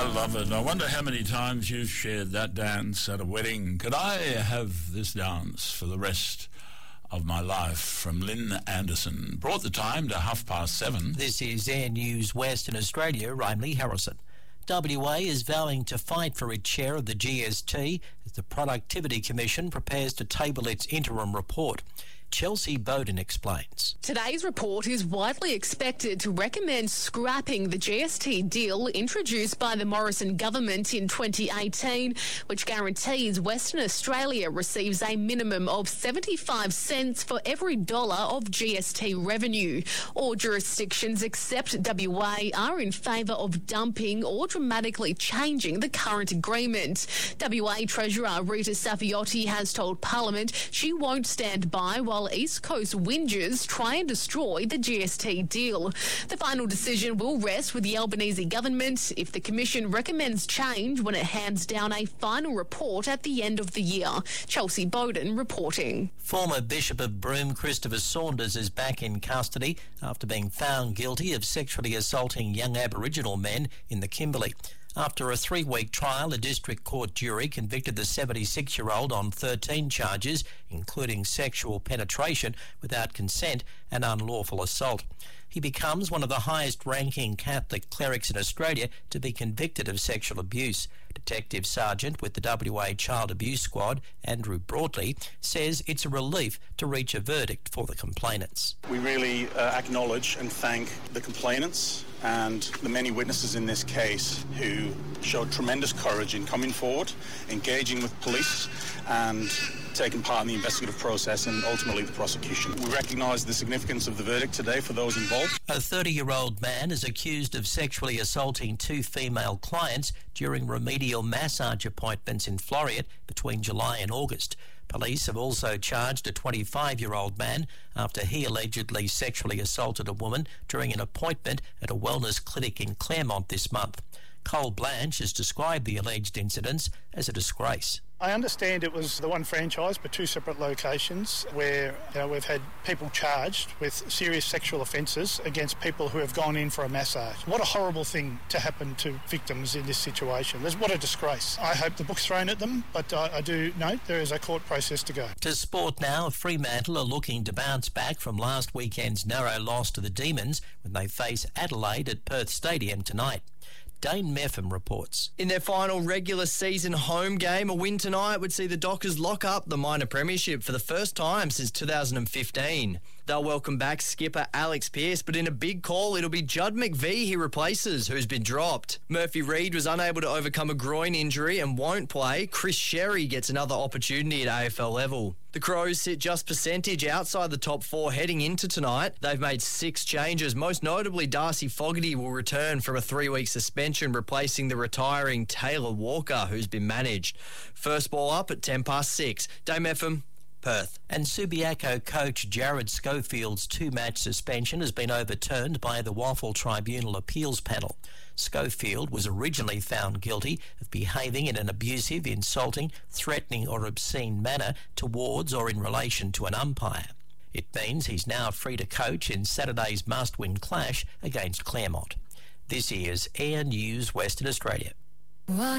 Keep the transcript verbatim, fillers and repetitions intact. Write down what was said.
I love it. I wonder how many times you've shared that dance at a wedding. Could I have this dance for the rest of my life? From Lynn Anderson. Brought the time to half past seven. This is Air News Western Australia. I'm Lee Harrison. W A is vowing to fight for its share of the G S T as the Productivity Commission prepares to table its interim report. Chelsea Bowden explains. Today's report is widely expected to recommend scrapping the G S T deal introduced by the Morrison government in twenty eighteen, which guarantees Western Australia receives a minimum of seventy-five cents for every dollar of G S T revenue. All jurisdictions except W A are in favour of dumping or dramatically changing the current agreement. W A Treasurer Rita Safiotti has told Parliament she won't stand by while East Coast whingers try and destroy the G S T deal. The final decision will rest with the Albanese government if the Commission recommends change when it hands down a final report at the end of the year. Chelsea Bowden reporting. Former Bishop of Broome Christopher Saunders is back in custody after being found guilty of sexually assaulting young Aboriginal men in the Kimberley. After a three-week trial, a district court jury convicted the seventy-six-year-old on thirteen charges, including sexual penetration without consent and unlawful assault. He becomes one of the highest-ranking Catholic clerics in Australia to be convicted of sexual abuse. Detective Sergeant with the W A Child Abuse Squad, Andrew Broadley, says it's a relief to reach a verdict for the complainants. We really uh, acknowledge and thank the complainants and the many witnesses in this case who showed tremendous courage in coming forward, engaging with police and taking part in the investigative process and ultimately the prosecution. We recognise the significance of the verdict today for those involved. A thirty-year-old man is accused of sexually assaulting two female clients during remedial massage appointments in Floreat between July and August. Police have also charged a twenty-five-year-old man after he allegedly sexually assaulted a woman during an appointment at a wellness clinic in Claremont this month. Cole Blanche has described the alleged incidents as a disgrace. I understand it was the one franchise but two separate locations where you know, we've had people charged with serious sexual offences against people who have gone in for a massage. What a horrible thing to happen to victims in this situation. What a disgrace. I hope the book's thrown at them, but I, I do note there is a court process to go. To sport now, Fremantle are looking to bounce back from last weekend's narrow loss to the Demons when they face Adelaide at Perth Stadium tonight. Dane Meffam reports. In their final regular season home game, a win tonight would see the Dockers lock up the minor premiership for the first time since two thousand fifteen. They'll welcome back skipper Alex Pearce, but in a big call, it'll be Judd McVie he replaces, who's been dropped. Murphy Reid was unable to overcome a groin injury and won't play. Chris Sherry gets another opportunity at A F L level. The Crows sit just percentage outside the top four heading into tonight. They've made six changes. Most notably, Darcy Fogarty will return from a three-week suspension, replacing the retiring Taylor Walker, who's been managed. First ball up at ten past six. Dame F M, Perth. And Subiaco coach Jared Schofield's two-match suspension has been overturned by the Waffle Tribunal Appeals Panel. Schofield was originally found guilty of behaving in an abusive, insulting, threatening or obscene manner towards or in relation to an umpire. It means he's now free to coach in Saturday's must-win clash against Claremont. This is Air News Western Australia.